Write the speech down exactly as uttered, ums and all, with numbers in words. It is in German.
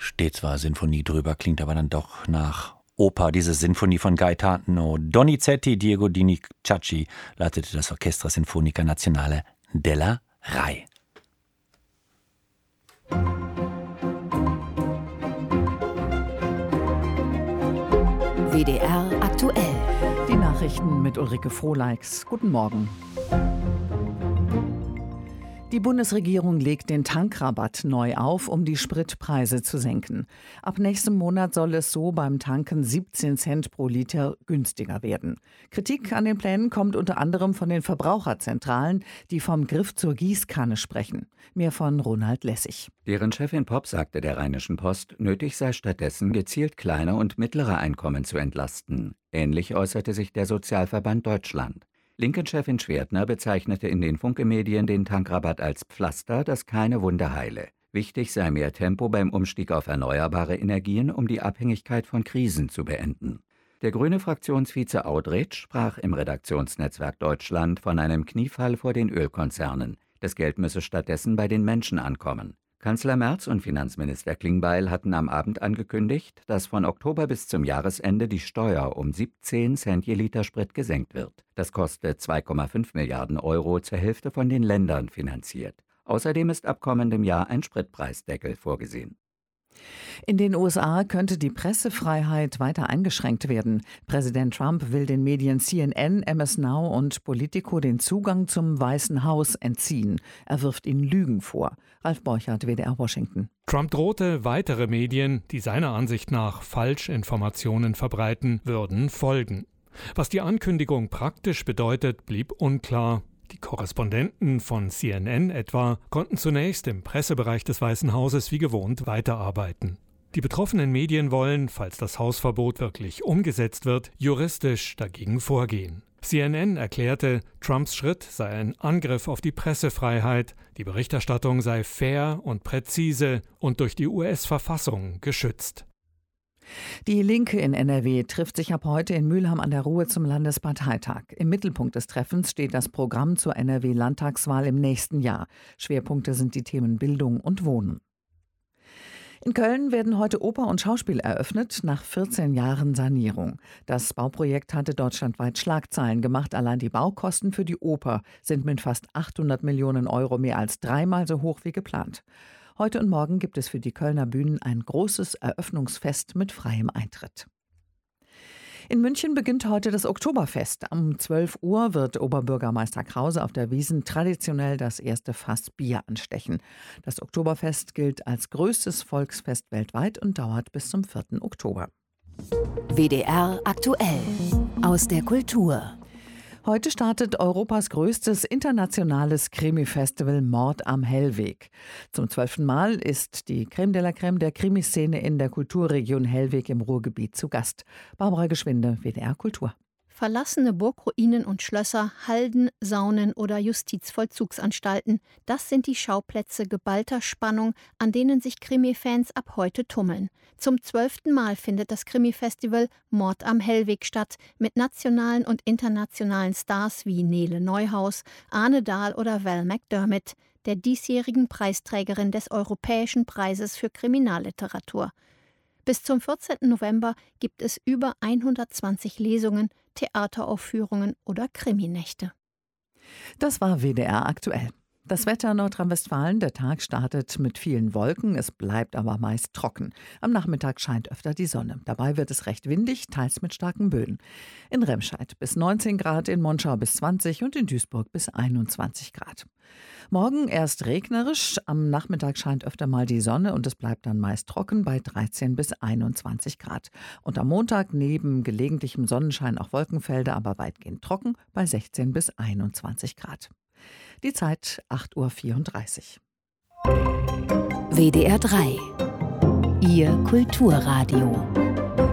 Steht zwar Sinfonie drüber, klingt aber dann doch nach Oper. Diese Sinfonie von Gaetano Donizetti, Diego Dini Ciacci leitete das Orchestra Sinfonica Nazionale della Rai. W D R aktuell. Die Nachrichten mit Ulrike Frohleix. Guten Morgen. Die Bundesregierung legt den Tankrabatt neu auf, um die Spritpreise zu senken. Ab nächstem Monat soll es so beim Tanken siebzehn Cent pro Liter günstiger werden. Kritik an den Plänen kommt unter anderem von den Verbraucherzentralen, die vom Griff zur Gießkanne sprechen. Mehr von Ronald Lessig. Deren Chefin Popp sagte der Rheinischen Post, nötig sei stattdessen gezielt kleine und mittlere Einkommen zu entlasten. Ähnlich äußerte sich der Sozialverband Deutschland. Linken-Chefin Schwertner bezeichnete in den Funke-Medien den Tankrabatt als Pflaster, das keine Wunde heile. Wichtig sei mehr Tempo beim Umstieg auf erneuerbare Energien, um die Abhängigkeit von Krisen zu beenden. Der grüne Fraktionsvize Audretsch sprach im Redaktionsnetzwerk Deutschland von einem Kniefall vor den Ölkonzernen. Das Geld müsse stattdessen bei den Menschen ankommen. Kanzler Merz und Finanzminister Klingbeil hatten am Abend angekündigt, dass von Oktober bis zum Jahresende die Steuer um siebzehn Cent je Liter Sprit gesenkt wird. Das kostet zwei Komma fünf Milliarden Euro, zur Hälfte von den Ländern finanziert. Außerdem ist ab kommendem Jahr ein Spritpreisdeckel vorgesehen. In den U S A könnte die Pressefreiheit weiter eingeschränkt werden. Präsident Trump will den Medien C N N, M S Now und Politico den Zugang zum Weißen Haus entziehen. Er wirft ihnen Lügen vor. Ralf Borchardt, W D R Washington. Trump drohte, weitere Medien, die seiner Ansicht nach Falschinformationen verbreiten, würden folgen. Was die Ankündigung praktisch bedeutet, blieb unklar. Die Korrespondenten von C N N etwa konnten zunächst im Pressebereich des Weißen Hauses wie gewohnt weiterarbeiten. Die betroffenen Medien wollen, falls das Hausverbot wirklich umgesetzt wird, juristisch dagegen vorgehen. C N N erklärte, Trumps Schritt sei ein Angriff auf die Pressefreiheit, die Berichterstattung sei fair und präzise und durch die U S-Verfassung geschützt. Die Linke in N R W trifft sich ab heute in Mülheim an der Ruhr zum Landesparteitag. Im Mittelpunkt des Treffens steht das Programm zur N R W-Landtagswahl im nächsten Jahr. Schwerpunkte sind die Themen Bildung und Wohnen. In Köln werden heute Oper und Schauspiel eröffnet, nach vierzehn Jahren Sanierung. Das Bauprojekt hatte deutschlandweit Schlagzeilen gemacht. Allein die Baukosten für die Oper sind mit fast achthundert Millionen Euro mehr als dreimal so hoch wie geplant. Heute und morgen gibt es für die Kölner Bühnen ein großes Eröffnungsfest mit freiem Eintritt. In München beginnt heute das Oktoberfest. Um zwölf Uhr wird Oberbürgermeister Krause auf der Wiesn traditionell das erste Fass Bier anstechen. Das Oktoberfest gilt als größtes Volksfest weltweit und dauert bis zum vierten Oktober. W D R aktuell. Aus der Kultur. Heute startet Europas größtes internationales Krimi-Festival Mord am Hellweg. Zum zwölften Mal ist die Creme de la Creme der Krimiszene in der Kulturregion Hellweg im Ruhrgebiet zu Gast. Barbara Geschwinde, W D R Kultur. Verlassene Burgruinen und Schlösser, Halden, Saunen oder Justizvollzugsanstalten. Das sind die Schauplätze geballter Spannung, an denen sich Krimi-Fans ab heute tummeln. Zum zwölften Mal findet das Krimi-Festival Mord am Hellweg statt, mit nationalen und internationalen Stars wie Nele Neuhaus, Arne Dahl oder Val McDermott, der diesjährigen Preisträgerin des Europäischen Preises für Kriminalliteratur. Bis zum vierzehnten November gibt es über hundertzwanzig Lesungen, Theateraufführungen oder Kriminächte. Das war W D R aktuell. Das Wetter in Nordrhein-Westfalen, der Tag startet mit vielen Wolken, es bleibt aber meist trocken. Am Nachmittag scheint öfter die Sonne. Dabei wird es recht windig, teils mit starken Böen. In Remscheid bis neunzehn Grad, in Monschau bis zwanzig und in Duisburg bis einundzwanzig Grad. Morgen erst regnerisch, am Nachmittag scheint öfter mal die Sonne und es bleibt dann meist trocken bei dreizehn bis einundzwanzig Grad. Und am Montag neben gelegentlichem Sonnenschein auch Wolkenfelder, aber weitgehend trocken bei sechzehn bis einundzwanzig Grad. Die Zeit acht Uhr vierunddreißig. W D R drei. Ihr Kulturradio.